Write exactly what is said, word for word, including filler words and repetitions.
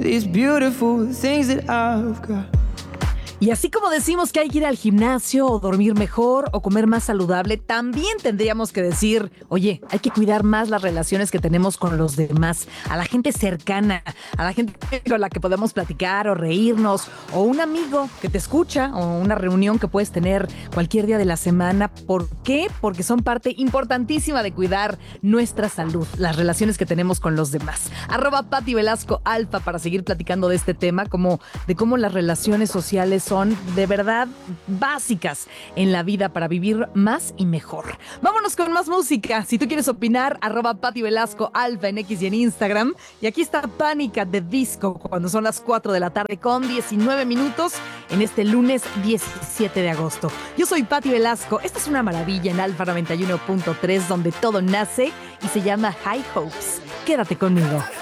these beautiful things that I've got. Y así como decimos que hay que ir al gimnasio o dormir mejor o comer más saludable, también tendríamos que decir, oye, hay que cuidar más las relaciones que tenemos con los demás, a la gente cercana, a la gente con la que podemos platicar o reírnos, o un amigo que te escucha, o una reunión que puedes tener cualquier día de la semana. ¿Por qué? Porque son parte importantísima de cuidar nuestra salud, las relaciones que tenemos con los demás. Arroba Pati Velasco Alfa para seguir platicando de este tema, como de cómo las relaciones sociales son de verdad básicas en la vida para vivir más y mejor. Vámonos con más música. Si tú quieres opinar, arroba Pati Velasco Alfa en X y en Instagram. Y aquí está Pánica de Disco cuando son las cuatro de la tarde con diecinueve minutos en este lunes diecisiete de agosto. Yo soy Pati Velasco. Esta es una maravilla en Alfa noventa y uno punto tres donde todo nace y se llama High Hopes. Quédate conmigo.